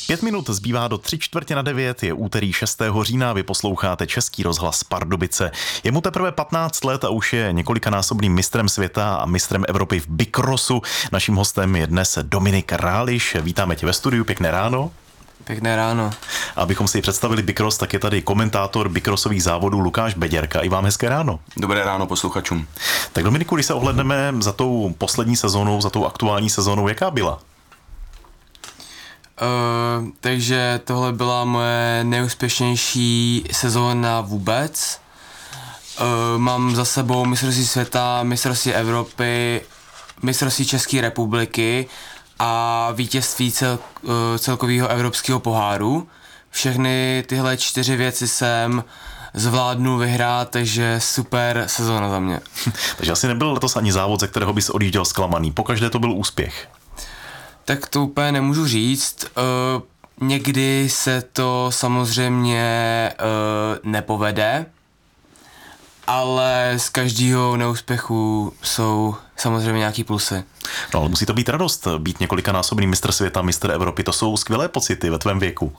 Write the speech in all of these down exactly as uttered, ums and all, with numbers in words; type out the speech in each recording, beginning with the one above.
Pět minut zbývá do tři čtvrtě na devět, je úterý šestého října, vy posloucháte Český rozhlas Pardubice. Je mu teprve patnáct let a už je několikanásobným mistrem světa a mistrem Evropy v bikrosu. Naším hostem je dnes Dominik Ráliš. Vítáme tě ve studiu, pěkné ráno. Pěkné ráno. Abychom si představili bikros, tak je tady komentátor bikrosových závodů Lukáš Beděrka. I vám hezké ráno. Dobré ráno posluchačům. Tak Dominiku, když se ohledneme za tou poslední sezónou, za tou aktuální sezónou, jaká byla? Uh, takže tohle byla moje nejúspěšnější sezóna vůbec. Uh, mám za sebou mistrovství světa, mistrovství Evropy, mistrovství České republiky a vítězství cel, uh, celkového evropského poháru. Všechny tyhle čtyři věci jsem zvládnu vyhrát, takže super sezóna za mě. Takže asi nebyl letos ani závod, ze kterého bys odjížděl zklamaný. Pokaždé to byl úspěch. Tak to úplně nemůžu říct. Uh, někdy se to samozřejmě uh, nepovede, ale z každého neúspěchu jsou samozřejmě nějaký plusy. No, ale musí to být radost, být několikanásobný mistr světa, mistr Evropy, to jsou skvělé pocity ve tvém věku.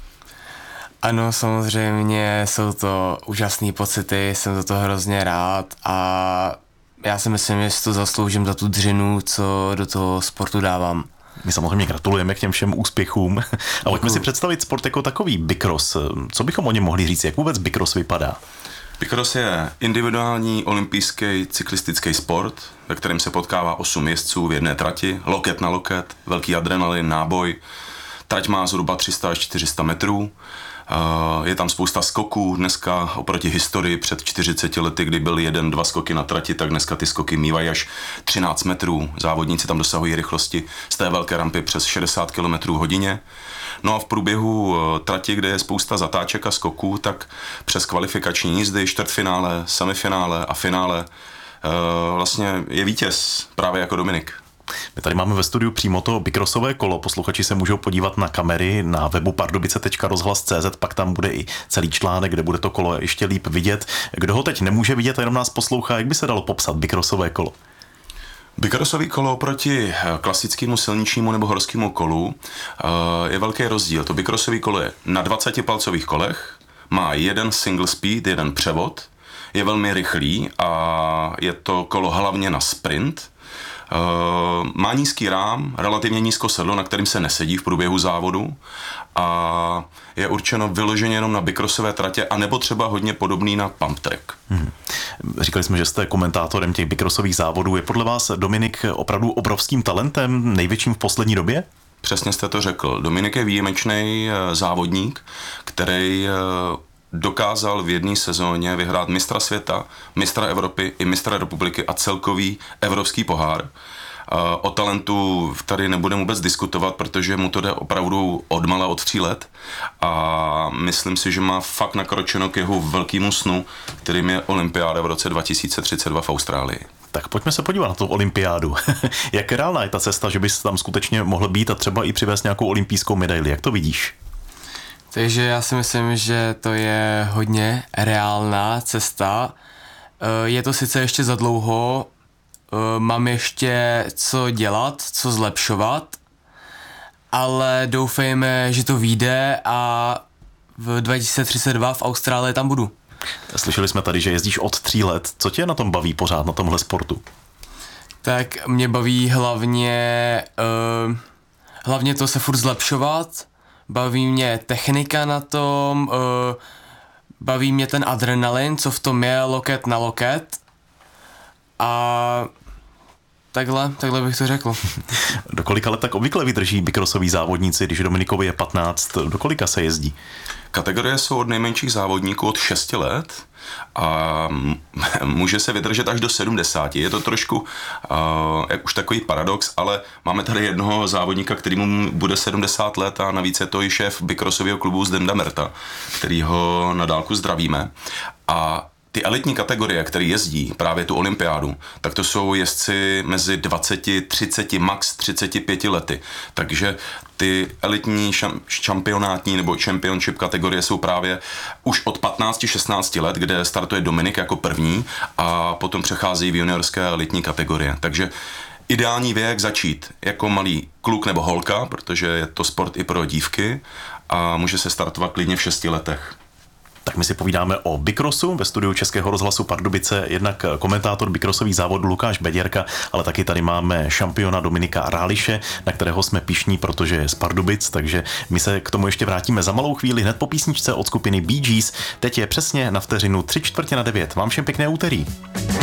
Ano, samozřejmě jsou to úžasné pocity, jsem za to hrozně rád a já si myslím, že si to zasloužím za tu dřinu, co do toho sportu dávám. My samozřejmě gratulujeme k těm všem úspěchům. A pojďme si představit sport jako takový bikros. Co bychom o něm mohli říct? Jak vůbec bikros vypadá? Bikros je individuální olympijský cyklistický sport, ve kterém se potkává osm jezdců v jedné trati, loket na loket, velký adrenalin, náboj. Trať má zhruba tři sta až čtyři sta metrů. Je tam spousta skoků. Dneska oproti historii před čtyřiceti lety, kdy byly jeden, dva skoky na trati, tak dneska ty skoky mývají až třináct metrů. Závodníci tam dosahují rychlosti z té velké rampy přes šedesát kilometrů hodině. No a v průběhu trati, kde je spousta zatáček a skoků, tak přes kvalifikační jízdy, čtvrtfinále, semifinále a finále vlastně je vítěz právě jako Dominik. My tady máme ve studiu přímo to bikrosové kolo, posluchači se můžou podívat na kamery na webu pardubice tečka rozhlas tečka cé zet, pak tam bude i celý článek, kde bude to kolo ještě líp vidět. Kdo ho teď nemůže vidět a jenom nás poslouchá, jak by se dalo popsat bikrosové kolo? Bikrosové kolo oproti klasickému silničnímu nebo horskému kolu je velký rozdíl. To bikrosové kolo je na dvacetipalcových kolech, má jeden single speed, jeden převod, je velmi rychlý a je to kolo hlavně na sprint. Uh, má nízký rám, relativně nízko sedlo, na kterým se nesedí v průběhu závodu a je určeno vyloženě jenom na bikrosové tratě a nebo třeba hodně podobný na pump track. Hmm. Říkali jsme, že jste komentátorem těch bikrosových závodů. Je podle vás Dominik opravdu obrovským talentem, největším v poslední době? Přesně jste to řekl. Dominik je výjimečný závodník, který dokázal v jedné sezóně vyhrát mistra světa, mistra Evropy i mistra republiky a celkový evropský pohár. O talentu tady nebudeme vůbec diskutovat, protože mu to jde opravdu odmala od tří let a myslím si, že má fakt nakročeno k jeho velkému snu, kterým je olympiáda v roce dva tisíce třicet dva v Austrálii. Tak pojďme se podívat na tu olympiádu. Jak reálná je ta cesta, že bys tam skutečně mohl být a třeba i přivést nějakou olympijskou medaili? Jak to vidíš? Takže já si myslím, že to je hodně reálná cesta. Je to sice ještě za dlouho, mám ještě co dělat, co zlepšovat, ale doufejme, že to vyjde a v dva tisíce třicet dva v Austrálii tam budu. Slyšeli jsme tady, že jezdíš od tří let. Co tě na tom baví pořád, na tomhle sportu? Tak mě baví hlavně, uh, hlavně to se furt zlepšovat. Baví mě technika na tom, uh, baví mě ten adrenalin, co v tom je, loket na loket a takhle, takhle bych to řekl. Do kolika let tak obvykle vydrží bikrosoví závodníci, když Dominikovi je patnáct, do kolika se jezdí? Kategorie jsou od nejmenších závodníků od šesti let a může se vydržet až do sedmdesáti. Je to trošku uh, jak už takový paradox, ale máme tady jednoho závodníka, kterýmu bude sedmdesát let a navíc je to i šéf bikrosového klubu Zdenda Merta, kterýho na dálku zdravíme. A ty elitní kategorie, které jezdí právě tu olympiádu, tak to jsou jezdci mezi dvaceti, třiceti, max třiceti pěti lety. Takže ty elitní šampionátní nebo championship kategorie jsou právě už od patnácti šestnácti let, kde startuje Dominik jako první a potom přechází v juniorské elitní kategorie. Takže ideální věk začít jako malý kluk nebo holka, protože je to sport i pro dívky a může se startovat klidně v šesti letech. Tak my si povídáme o bikrosu ve studiu Českého rozhlasu Pardubice, jednak komentátor bikrosových závodů Lukáš Beděrka, ale taky tady máme šampiona Dominika Ráliše, na kterého jsme pyšní, protože je z Pardubic, takže my se k tomu ještě vrátíme za malou chvíli hned po písničce od skupiny Bee Gees. Teď je přesně na vteřinu tři čtvrtě na devět. Vám všem pěkné úterý.